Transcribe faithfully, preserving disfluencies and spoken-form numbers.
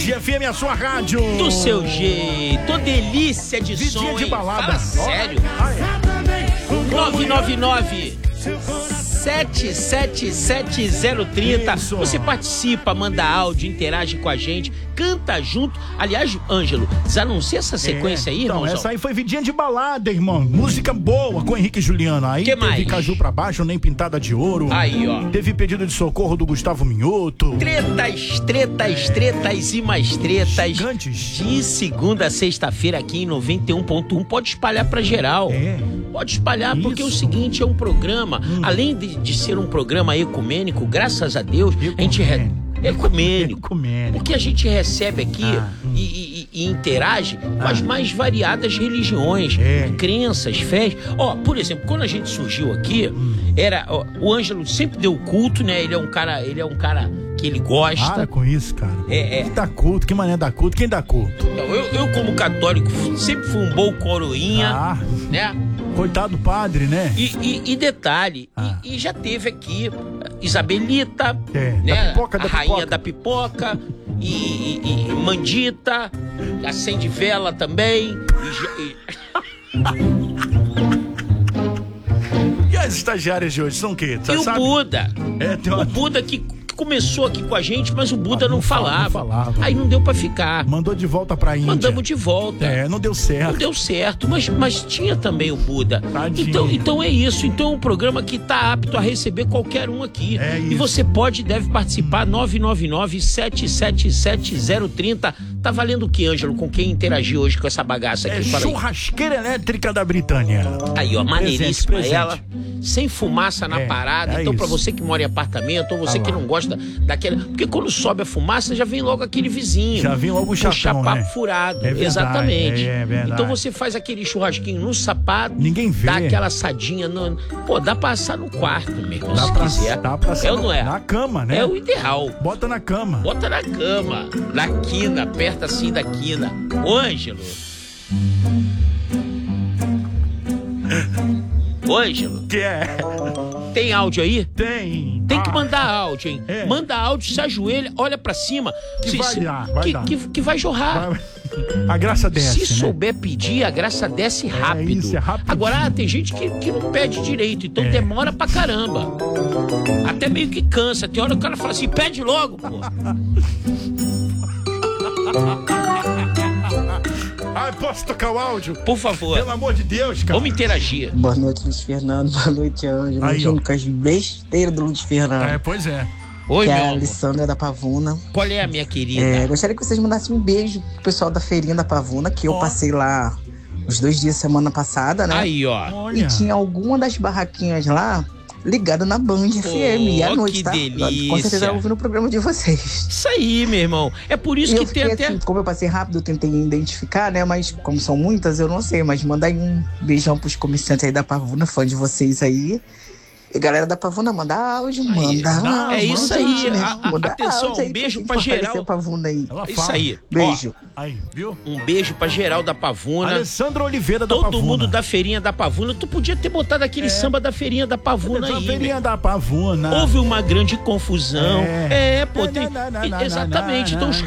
Energia F M, a sua rádio. Do seu jeito, delícia de Vidinha som, de hein? balada. Fala sério. nove nove nove sete sete sete zero três zero. Isso. Você participa, manda áudio, interage com a gente, canta junto. Aliás, Ângelo, desanuncia essa sequência É, aí, então, irmãozão. essa aí foi vidinha de balada, irmão. Música boa com Henrique e Juliano. Aí Que teve mais? Caju pra baixo, nem pintada de ouro. Aí, ó. Teve pedido de socorro do Gustavo Minhoto. Tretas, tretas, tretas e mais tretas. Gigantes. De segunda a sexta-feira aqui em noventa e um ponto um. Pode espalhar pra geral. É. Pode espalhar, porque é o Isso. seguinte, é um programa, Hum. além de, de ser um programa ecumênico, graças a Deus, a gente... Re... Ecumênico. Ecumênico. Ecumênico. Porque a gente recebe aqui Ah, hum. e, e- e interage com as Ah. mais variadas religiões, É. crenças, fés. Ó, por exemplo, quando a gente surgiu aqui, Hum. era ó, o Ângelo sempre deu culto, né? Ele é um cara, ele é um cara que ele gosta. Para com isso, cara. É, é. Que dá culto, que mané dá culto, quem dá culto? Então, eu, eu, como católico, sempre fui um bom coroinha, Ah, né? coitado do padre, né? E, e- e detalhe, Ah. e, e já teve aqui Isabelita, É, né? da pipoca, da a rainha pipoca. da pipoca, e, e- e Mandita, acende vela também. E já- e- E as estagiárias de hoje são o quê? Você e o sabe? Buda. É, tem uma... O Buda que, que começou aqui com a gente, mas o Buda Ah, não, não fala- falava. não falava. Aí não deu pra ficar. Mandou de volta pra Índia. Mandamos de volta. É, não deu certo. Não deu certo, mas, mas tinha também o Buda. Tadinho. Então, então é isso. Então é um programa que está apto a receber qualquer um aqui. É E isso. você pode e deve participar. nove nove nove sete sete sete zero três zero. Tá valendo o que, Ângelo? Com quem interagir hoje com essa bagaça aqui? É Fala aí. churrasqueira elétrica da Britânia. Aí, ó, maneiríssima presente. ela. Sem fumaça na É, parada. é então, isso. pra você que mora em apartamento, ou você Ah que lá. não gosta daquela. Porque quando sobe a fumaça, já vem logo aquele vizinho. Já vem logo o Puxar chatão, papo né? furado. É verdade, Exatamente. é, é verdade. Então você faz aquele churrasquinho no sapato. Ninguém vê. Dá aquela assadinha. No... Pô, dá pra assar no quarto mesmo, Dá se pra, quiser. dá pra ser é ou não é? na cama, né? É o ideal. Bota na cama. Bota na cama, na quina, perto assim da quina. Ô, Ângelo. Ô, Ângelo, Que é? tem áudio aí? Tem. Tem que Ah, mandar áudio, hein? É. Manda áudio, se ajoelha, olha pra cima. Que vai dar, vai que, dar. Que, que vai jorrar. vai- A graça desce, Se né? souber pedir, a graça desce rápido. isso, é rapidinho. Agora, ah, tem gente que, que não pede direito, então É. demora pra caramba. Até meio que cansa. Tem hora que o cara fala assim, pede logo, pô. Ai, posso tocar o áudio? Por favor, Pelo amor de Deus, cara. vamos interagir. Boa noite, Luiz Fernando. Boa noite, Ângelo. Aí, ó. Imagino com as besteiras do Luiz Fernando. É, pois é. Oi, que meu é a amor. Alessandra da Pavuna. Qual é a minha querida? É, gostaria que vocês mandassem um beijo pro pessoal da feirinha da Pavuna, que eu Ó. passei lá uns dois dias semana passada, né? Aí, ó. E Olha. tinha alguma das barraquinhas lá ligada na Band F M. E à noite, que tá? delícia. Com certeza eu ouvindo o programa de vocês. Isso aí, meu irmão. É por isso E que eu tem fiquei até... assim, como eu passei rápido, eu tentei identificar, né? Mas como são muitas, eu não sei. Mas manda aí um beijão pros comerciantes aí da Pavuna, fã de vocês aí. E galera da Pavuna, manda áudio, manda não, áudio. é isso aí. né? A- a- Manda atenção, áudio aí um beijo gente pra fortalecer geral. a Pavuna aí. Ela Isso fala. aí. Beijo. Aí, viu? Ó, um beijo pra geral da Pavuna. Alessandra Oliveira da Todo Pavuna. mundo da feirinha da Pavuna. Tu podia ter botado aquele samba da feirinha da Pavuna Da aí, feirinha meu. da Pavuna. Houve uma grande confusão. É. É, pô, tem... Na, na, na, na, Exatamente. na, Então na. os